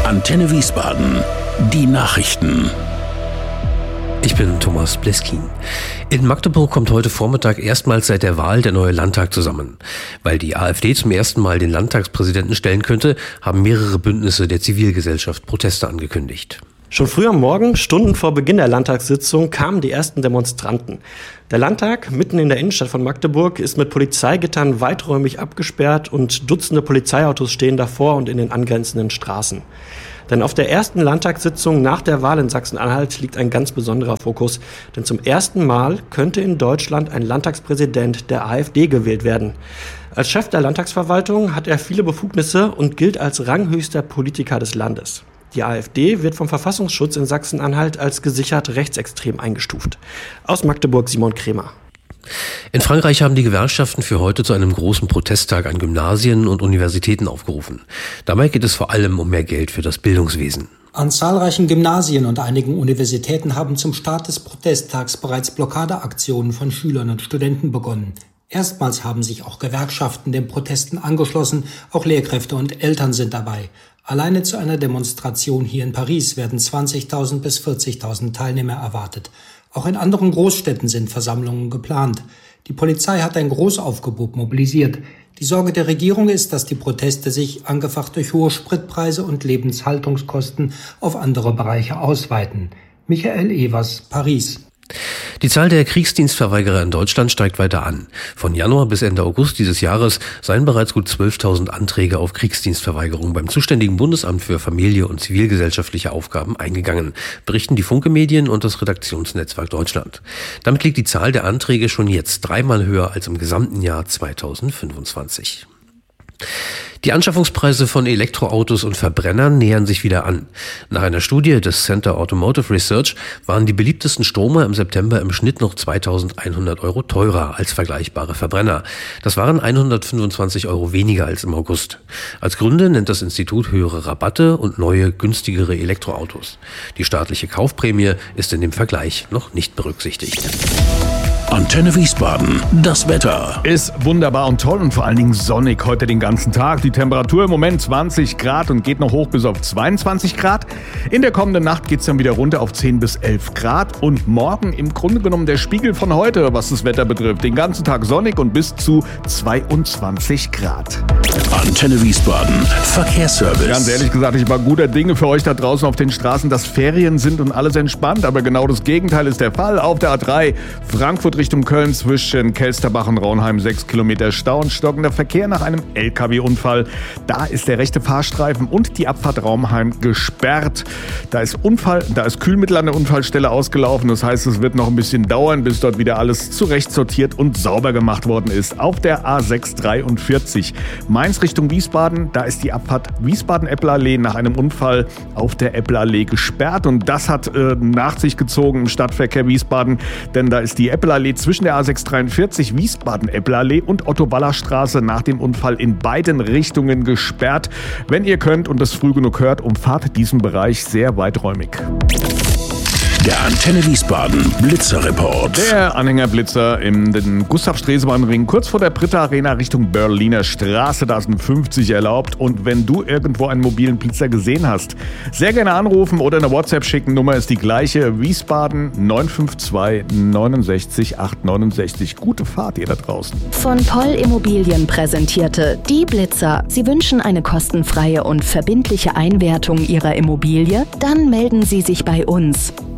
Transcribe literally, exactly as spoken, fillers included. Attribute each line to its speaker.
Speaker 1: Antenne Wiesbaden. Die Nachrichten.
Speaker 2: Ich bin Thomas Bleskin. In Magdeburg kommt heute Vormittag erstmals seit der Wahl der neue Landtag zusammen. Weil die AfD zum ersten Mal den Landtagspräsidenten stellen könnte, haben mehrere Bündnisse der Zivilgesellschaft Proteste angekündigt.
Speaker 3: Schon früh am Morgen, Stunden vor Beginn der Landtagssitzung, kamen die ersten Demonstranten. Der Landtag, mitten in der Innenstadt von Magdeburg, ist mit Polizeigittern weiträumig abgesperrt und Dutzende Polizeiautos stehen davor und in den angrenzenden Straßen. Denn auf der ersten Landtagssitzung nach der Wahl in Sachsen-Anhalt liegt ein ganz besonderer Fokus. Denn zum ersten Mal könnte in Deutschland ein Landtagspräsident der AfD gewählt werden. Als Chef der Landtagsverwaltung hat er viele Befugnisse und gilt als ranghöchster Politiker des Landes. Die AfD wird vom Verfassungsschutz in Sachsen-Anhalt als gesichert rechtsextrem eingestuft. Aus Magdeburg Simon Kremer.
Speaker 2: In Frankreich haben die Gewerkschaften für heute zu einem großen Protesttag an Gymnasien und Universitäten aufgerufen. Dabei geht es vor allem um mehr Geld für das Bildungswesen.
Speaker 4: An zahlreichen Gymnasien und einigen Universitäten haben zum Start des Protesttags bereits Blockadeaktionen von Schülern und Studenten begonnen. Erstmals haben sich auch Gewerkschaften den Protesten angeschlossen, auch Lehrkräfte und Eltern sind dabei. Alleine zu einer Demonstration hier in Paris werden zwanzigtausend bis vierzigtausend Teilnehmer erwartet. Auch in anderen Großstädten sind Versammlungen geplant. Die Polizei hat ein Großaufgebot mobilisiert. Die Sorge der Regierung ist, dass die Proteste sich, angefacht durch hohe Spritpreise und Lebenshaltungskosten, auf andere Bereiche ausweiten. Michael Evers, Paris.
Speaker 2: Die Zahl der Kriegsdienstverweigerer in Deutschland steigt weiter an. Von Januar bis Ende August dieses Jahres seien bereits gut zwölftausend Anträge auf Kriegsdienstverweigerung beim zuständigen Bundesamt für Familie und zivilgesellschaftliche Aufgaben eingegangen, berichten die Funke-Medien und das Redaktionsnetzwerk Deutschland. Damit liegt die Zahl der Anträge schon jetzt dreimal höher als im gesamten Jahr zweitausendfünfundzwanzig. Die Anschaffungspreise von Elektroautos und Verbrennern nähern sich wieder an. Nach einer Studie des Center Automotive Research waren die beliebtesten Stromer im September im Schnitt noch zweitausendeinhundert Euro teurer als vergleichbare Verbrenner. Das waren hundertfünfundzwanzig Euro weniger als im August. Als Gründe nennt das Institut höhere Rabatte und neue, günstigere Elektroautos. Die staatliche Kaufprämie ist in dem Vergleich noch nicht berücksichtigt.
Speaker 1: Antenne Wiesbaden, das Wetter.
Speaker 5: Ist wunderbar und toll und vor allen Dingen sonnig heute den ganzen Tag. Die Temperatur im Moment zwanzig Grad und geht noch hoch bis auf zweiundzwanzig Grad. In der kommenden Nacht geht es dann wieder runter auf zehn bis elf Grad. Und morgen im Grunde genommen der Spiegel von heute, was das Wetter betrifft. Den ganzen Tag sonnig und bis zu zweiundzwanzig Grad.
Speaker 1: Antenne Wiesbaden, Verkehrsservice.
Speaker 5: Ganz ehrlich gesagt, ich war guter Dinge für euch da draußen auf den Straßen, dass Ferien sind und alles entspannt. Aber genau das Gegenteil ist der Fall. Auf der A drei Frankfurt Richtung Köln zwischen Kelsterbach und Raunheim sechs Kilometer Stau und stockender Verkehr nach einem L K W-Unfall. Da ist der rechte Fahrstreifen und die Abfahrt Raunheim gesperrt. Da ist Unfall, da ist Kühlmittel an der Unfallstelle ausgelaufen. Das heißt, es wird noch ein bisschen dauern, bis dort wieder alles zurecht sortiert und sauber gemacht worden ist. Auf der A sechs dreiundvierzig Mainz Richtung Wiesbaden, da ist die Abfahrt Wiesbaden-Eppelallee nach einem Unfall auf der Eppelallee gesperrt. Und das hat äh, nach sich gezogen im Stadtverkehr Wiesbaden, denn da ist die Eppelallee zwischen der A sechs dreiundvierzig Wiesbaden-Eppelallee und Otto-Waller-Straße nach dem Unfall in beiden Richtungen gesperrt. Wenn ihr könnt und es früh genug hört, umfahrt diesen Bereich sehr weiträumig.
Speaker 1: Der Antenne Wiesbaden Blitzerreport.
Speaker 5: Der Anhängerblitzer im den Gustav-Stresemann-Ring kurz vor der Britta Arena Richtung Berliner Straße. Da sind fünfzig erlaubt. Und wenn du irgendwo einen mobilen Blitzer gesehen hast, sehr gerne anrufen oder eine WhatsApp schicken. Nummer ist die gleiche. Wiesbaden neun fünf zwei neunundsechzig acht neunundsechzig. Gute Fahrt ihr da draußen.
Speaker 6: Von Poll Immobilien präsentierte die Blitzer. Sie wünschen eine kostenfreie und verbindliche Einwertung Ihrer Immobilie? Dann melden Sie sich bei uns.